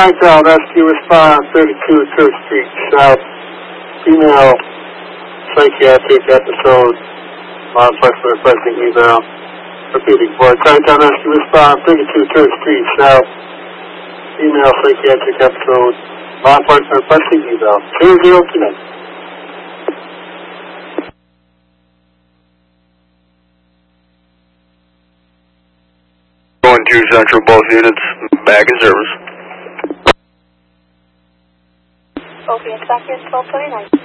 Ragdoll Rescue, respond 32 Church Street South. Female psychiatric episode. Law enforcement requesting eval. Repeating for Ragdoll Rescue, respond 32 Church Street South. Female psychiatric episode. Law enforcement requesting eval. 00 connect. 2 Central, both units back in service. Both units back here, 1229.